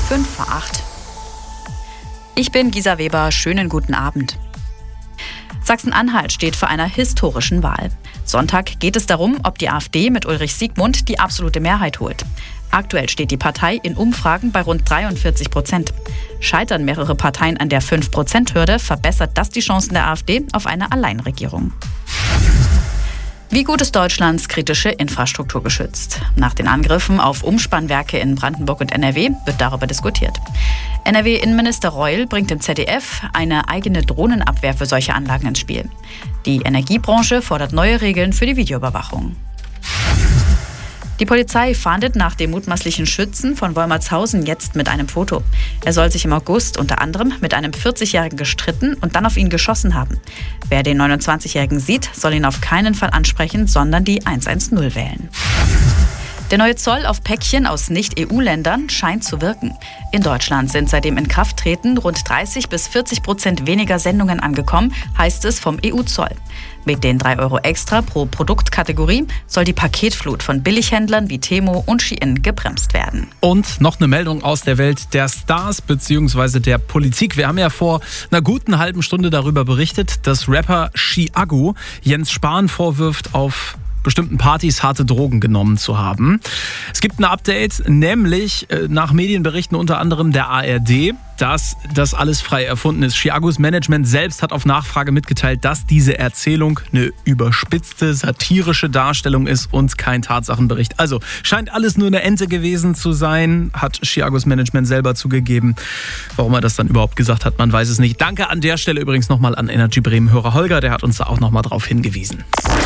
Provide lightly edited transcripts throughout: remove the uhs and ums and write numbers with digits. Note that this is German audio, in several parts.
5 vor 8. Ich bin Gisa Weber, schönen guten Abend. Sachsen-Anhalt steht vor einer historischen Wahl. Sonntag geht es darum, ob die AfD mit Ulrich Siegmund die absolute Mehrheit holt. Aktuell steht die Partei in Umfragen bei rund 43%. Scheitern mehrere Parteien an der 5%-Hürde, verbessert das die Chancen der AfD auf eine Alleinregierung. Wie gut ist Deutschlands kritische Infrastruktur geschützt? Nach den Angriffen auf Umspannwerke in Brandenburg und NRW wird darüber diskutiert. NRW-Innenminister Reul bringt im ZDF eine eigene Drohnenabwehr für solche Anlagen ins Spiel. Die Energiebranche fordert neue Regeln für die Videoüberwachung. Die Polizei fahndet nach dem mutmaßlichen Schützen von Wolmertshausen jetzt mit einem Foto. Er soll sich im August unter anderem mit einem 40-Jährigen gestritten und dann auf ihn geschossen haben. Wer den 29-Jährigen sieht, soll ihn auf keinen Fall ansprechen, sondern die 110 wählen. Der neue Zoll auf Päckchen aus Nicht-EU-Ländern scheint zu wirken. In Deutschland sind seit dem Inkrafttreten rund 30-40% weniger Sendungen angekommen, heißt es vom EU-Zoll. Mit den 3 € extra pro Produktkategorie soll die Paketflut von Billighändlern wie Temo und Shein gebremst werden. Und noch eine Meldung aus der Welt der Stars bzw. der Politik. Wir haben ja vor einer guten halben Stunde darüber berichtet, dass Rapper Chiago Jens Spahn vorwirft, auf bestimmten Partys harte Drogen genommen zu haben. Es gibt ein Update, nämlich nach Medienberichten unter anderem der ARD, dass das alles frei erfunden ist. Chiagos Management selbst hat auf Nachfrage mitgeteilt, dass diese Erzählung eine überspitzte, satirische Darstellung ist und kein Tatsachenbericht. Also scheint alles nur eine Ente gewesen zu sein, hat Chiagos Management selber zugegeben. Warum er das dann überhaupt gesagt hat, man weiß es nicht. Danke an der Stelle übrigens nochmal an Energy Bremen-Hörer Holger, der hat uns da auch nochmal drauf hingewiesen.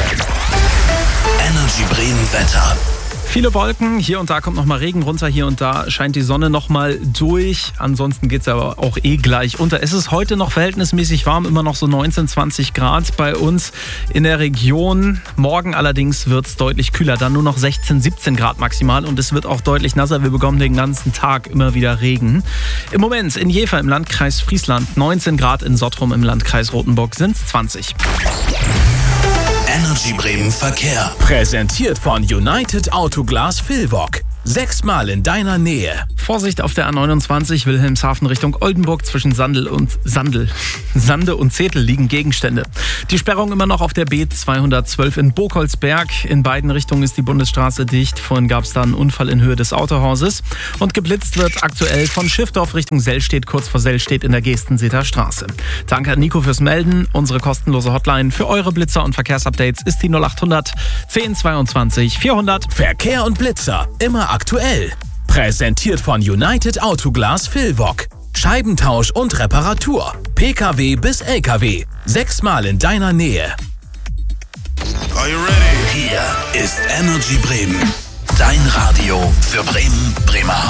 Energy Bremen Wetter. Viele Wolken, hier und da kommt nochmal Regen runter, hier und da scheint die Sonne nochmal durch. Ansonsten geht es aber auch gleich unter. Es ist heute noch verhältnismäßig warm, immer noch so 19, 20 Grad bei uns in der Region. Morgen allerdings wird es deutlich kühler, dann nur noch 16, 17 Grad maximal und es wird auch deutlich nasser. Wir bekommen den ganzen Tag immer wieder Regen. Im Moment in Jever im Landkreis Friesland 19 Grad, in Sottrum im Landkreis Rothenburg sind es 20. Energy Bremen Verkehr. Präsentiert von United Autoglas Vilvoc. 6-mal in deiner Nähe. Vorsicht auf der A29 Wilhelmshaven Richtung Oldenburg. Zwischen Sande und Zetel liegen Gegenstände. Die Sperrung immer noch auf der B212 in Burgholzberg. In beiden Richtungen ist die Bundesstraße dicht. Vorhin gab es da einen Unfall in Höhe des Autohauses. Und geblitzt wird aktuell von Schiffdorf Richtung Sellstedt, kurz vor Sellstedt in der Gestenseter Straße. Danke an Nico fürs Melden. Unsere kostenlose Hotline für eure Blitzer und Verkehrsupdates ist die 0800 1022 400. Verkehr und Blitzer immer aktuell. Präsentiert von United Autoglas Vilvoc. Scheibentausch und Reparatur. PKW bis LKW. 6-mal in deiner Nähe. Are you ready? Hier ist Energy Bremen. Dein Radio für Bremen, Bremerhaven.